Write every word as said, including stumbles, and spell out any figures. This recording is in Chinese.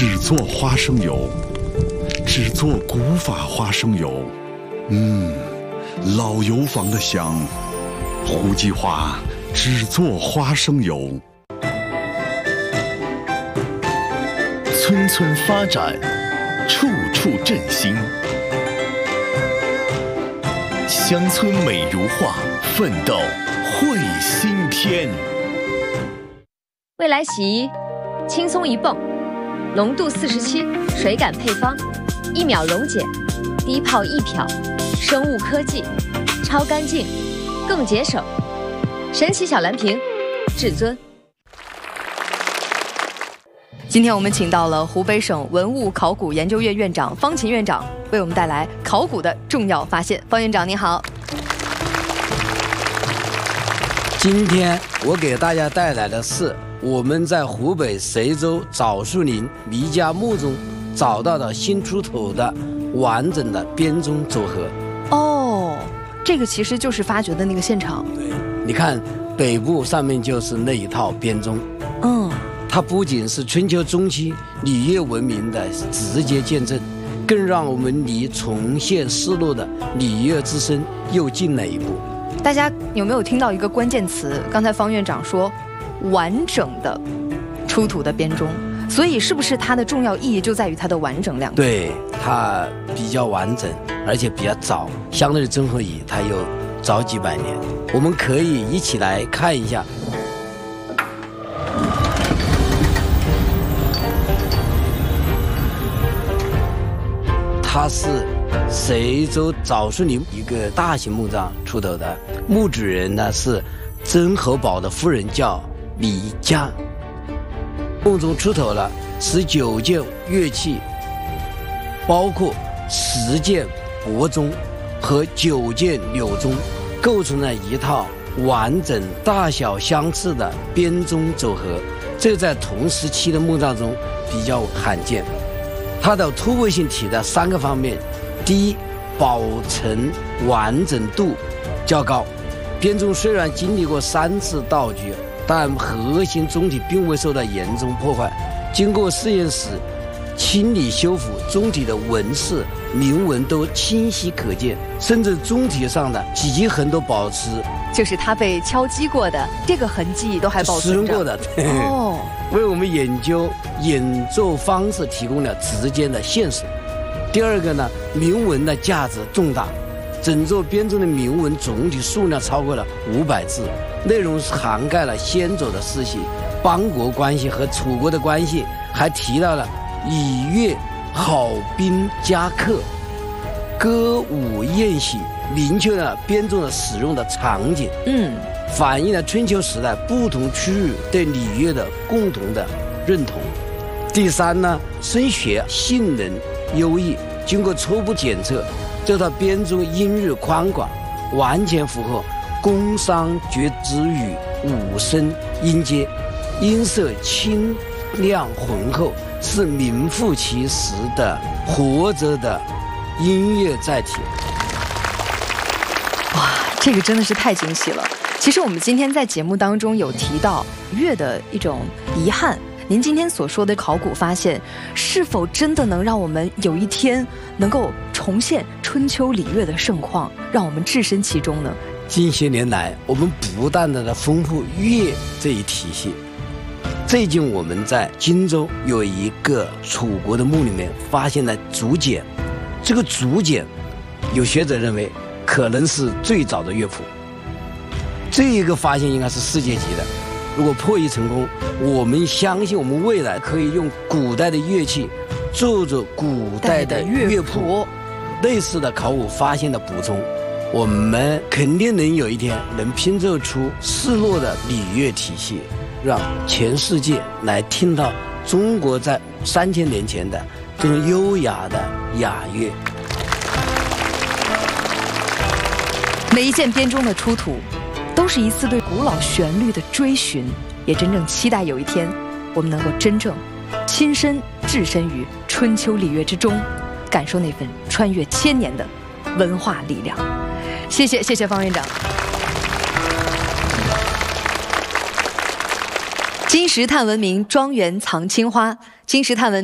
只做花生油，只做古法花生油。嗯，老油坊的香，胡记花只做花生油。 村村发展，处处振兴。乡村美如画，奋斗绘新篇。 未来洗衣，轻松一泵，浓度四十七，水感配方，一秒溶解，低泡易漂，生物科技，超干净，更节省。神奇小蓝瓶，至尊。 今天我们请到了湖北省文物考古研究院院长方勤院长，为我们带来考古的重要发现。方院长您好。 今天我给大家带来的是我们在湖北随州枣树林弥家墓中找到的新出土的完整的编钟组合。 哦，这个其实就是发掘的那个现场。 对，你看北部上面就是那一套编钟。 嗯。 它不仅是春秋中期礼乐文明的直接见证，更让我们离重现失落的礼乐之声又近了一步。 大家有没有听到一个关键词？刚才方院长说完整的出土的编钟，所以是不是它的重要意义就在于它的完整两个？ 对，它比较完整，而且比较早，相对于曾侯乙它有早几百年。我们可以一起来看一下。它是随州枣树林一个大型墓葬出土的，墓主人呢是曾侯宝的夫人，叫李家。墓中出土了十九件乐器，包括十件钹钟和九件柳钟，构成了一套完整、大小相似的编钟组合。这在同时期的墓葬中比较罕见。它的突破性体的三个方面：第一，保存完整度较高。编钟虽然经历过三次盗掘，但核心钟体并未受到严重破坏。经过实验室清理修复，钟体的纹饰、铭文都清晰可见，甚至钟体上的击痕都保持， 就是它被敲击过的这个痕迹都还保存着。 过的，对哦，为我们研究演奏方式提供了直接的线索。第二个呢，铭文的价值重大，整座编钟的铭文总体数量超过了五百字，内容涵盖了先祖的事迹、邦国关系和楚国的关系，还提到了礼乐、好宾嘉客、歌舞宴喜，明确了编钟的使用的场景，嗯，反映了春秋时代不同区域对礼乐的共同的认同。第三呢，声学性能优异，经过初步检测，这套编钟音域宽广，完全符合宫商角徵羽五声音阶，音色清亮浑厚，是名副其实的活着的音乐载体。 哇，这个真的是太惊喜了。其实我们今天在节目当中有提到乐的一种遗憾，您今天所说的考古发现，是否真的能让我们有一天能够重现春秋礼乐的盛况，让我们置身其中呢？ 近些年来，我们不断的丰富乐这一体系。最近我们在荆州有一个楚国的墓里面发现了竹简，这个竹简有学者认为可能是最早的乐谱，这一个发现应该是世界级的。如果破译成功，我们相信我们未来可以用古代的乐器做着古代的乐谱，类似的考古发现的补充，我们肯定能有一天能拼凑出失落的礼乐体系，让全世界来听到中国在三千年前的这种优雅的雅乐。 每一件编钟的出土，都是一次对古老旋律的追寻，也真正期待有一天，我们能够真正亲身置身于春秋礼乐之中，感受那份穿越千年的文化力量。谢谢，谢谢方院长。金石炭文明，庄园藏青花。金石炭文